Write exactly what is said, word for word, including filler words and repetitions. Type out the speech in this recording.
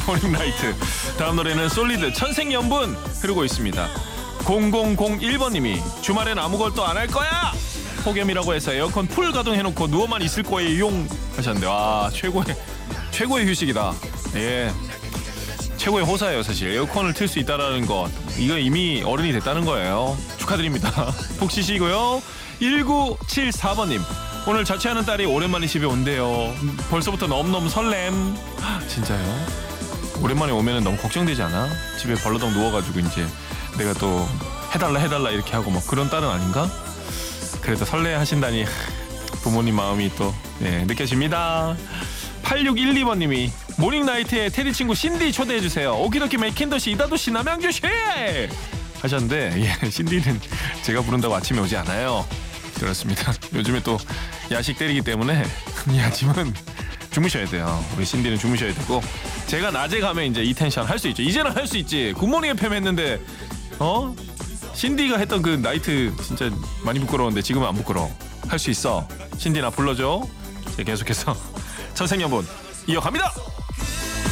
모닝라이트. 다음 노래는 솔리드 천생연분 흐르고 있습니다. 공공공일 번님이 주말엔 아무것도 안 할 거야! 폭염이라고 해서 에어컨 풀 가동해놓고 누워만 있을 거예요 용 하셨는데, 와, 최고의 최고의 휴식이다. 예, 최고의 호사예요. 사실 에어컨을 틀 수 있다는 것, 이거 이미 어른이 됐다는 거예요. 축하드립니다. 푹 쉬시고요. 일구칠사 번님, 오늘 자취하는 딸이 오랜만에 집에 온대요. 벌써부터 너무너무 설렘. 진짜요? 오랜만에 오면 너무 걱정되지 않아? 집에 벌러덩 누워가지고 이제 내가 또 해달라 해달라 이렇게 하고 뭐 그런 딸은 아닌가? 그래도 설레하신다니 부모님 마음이 또 네, 느껴집니다. 팔육일이 번님이 모닝나이트에 테디 친구 신디 초대해주세요. 오키도키 맥킨더시 이다도시 남양주시 하셨는데, 예, 신디는 제가 부른다고 아침에 오지 않아요. 그렇습니다. 요즘에 또 야식 때리기 때문에 이 아침은 주무셔야 돼요. 우리 신디는 주무셔야 되고, 제가 낮에 가면 이제 이 텐션 할 수 있죠. 이제는 할 수 있지. 굿모닝 에프엠 했는데 어? 신디가 했던 그 나이트 진짜 많이 부끄러운데 지금은 안 부끄러워. 할 수 있어. 신디 나 불러줘. 계속해서 천생연분 이어갑니다.